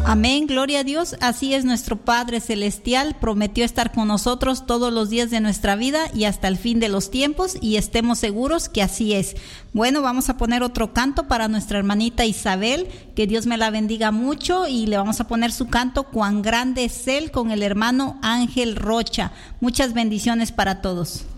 Amén, gloria a Dios. Así es, nuestro Padre Celestial prometió estar con nosotros todos los días de nuestra vida y hasta el fin de los tiempos, y estemos seguros que así es. Bueno, vamos a poner otro canto para nuestra hermanita Isabel, que Dios me la bendiga mucho, y le vamos a poner su canto Cuán grande es Él con el hermano Ángel Rocha. Muchas bendiciones para todos.